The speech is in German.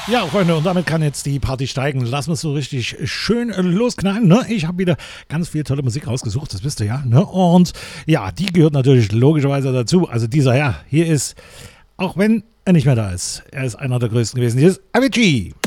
Ja, Freunde, und damit kann jetzt die Party steigen. Lassen wir es so richtig schön losknallen. Ne? Ich habe wieder ganz viel tolle Musik rausgesucht, das wisst ihr ja. Ne? Und ja, die gehört natürlich logischerweise dazu. Also dieser Herr hier ist, auch wenn er nicht mehr da ist, er ist einer der größten gewesen. Hier ist Avicii.